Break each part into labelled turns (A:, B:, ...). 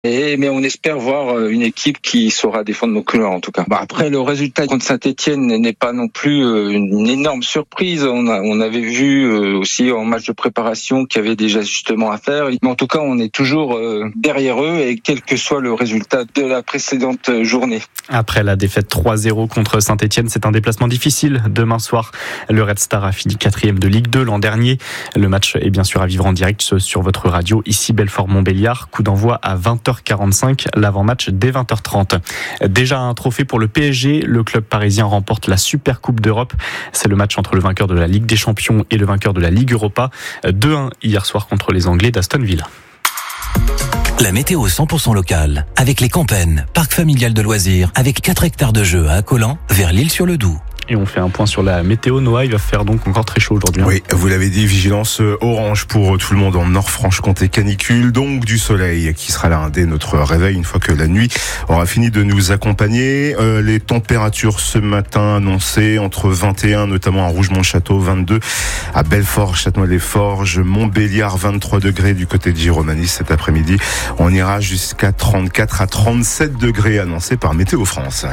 A: Mais on espère voir une équipe qui saura défendre nos couleurs en tout cas. Après, le résultat contre Saint-Etienne n'est pas non plus une énorme surprise. On avait vu aussi en match de préparation qu'il y avait des ajustements à faire. Mais en tout cas, on est toujours derrière eux et quel que soit le résultat de la précédente journée.
B: Après la défaite 3-0 contre Saint-Etienne, c'est un déplacement difficile demain soir. Le Red Star a fini 4e de Ligue 2 l'an dernier. Le match est bien sûr à vivre en direct sur votre radio. Ici Belfort-Montbéliard, coup d'envoi à 20h45, l'avant-match dès 20h30. Déjà un trophée pour le PSG, le club parisien remporte la Super Coupe d'Europe. C'est le match entre le vainqueur de la Ligue des Champions et le vainqueur de la Ligue Europa. 2-1 hier soir contre les Anglais d'Aston Villa.
C: La météo 100% locale, avec les Campennes, parc familial de loisirs, avec 4 hectares de jeux à Accolan, vers l'Île-sur-le-Doubs.
B: Et on fait un point sur la météo. Noah, il va faire donc encore très chaud aujourd'hui.
D: Oui, vous l'avez dit, vigilance orange pour tout le monde en Nord-Franche-Comté, canicule, donc du soleil qui sera là dès notre réveil une fois que la nuit aura fini de nous accompagner. Les températures ce matin annoncées entre 21, notamment à Rougemont-le-Château, 22 à Belfort, Châtenois-les-Forges, Montbéliard, 23 degrés du côté de Giromanis cet après-midi. On ira jusqu'à 34 à 37 degrés annoncés par Météo France.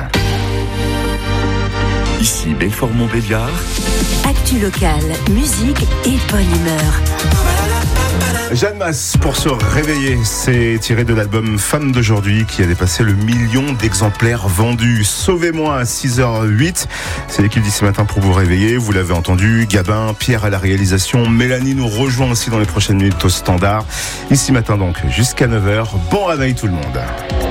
E: Ici Belfort-Montbéliard.
F: Actu locale, musique et bonne humeur.
D: Jeanne Masse pour se réveiller, c'est tiré de l'album Femme d'aujourd'hui qui a dépassé le 1 million d'exemplaires vendus. Sauvez-moi à 6h08, c'est l'équipe d'ici matin pour vous réveiller. Vous l'avez entendu, Gabin, Pierre à la réalisation, Mélanie nous rejoint aussi dans les prochaines minutes au standard. Ici matin donc jusqu'à 9h, bon réveil tout le monde.